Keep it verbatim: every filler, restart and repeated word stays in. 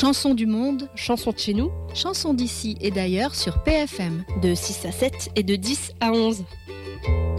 Chansons du monde, chansons de chez nous, chansons d'ici et d'ailleurs sur P F M. De six à sept et de dix à onze.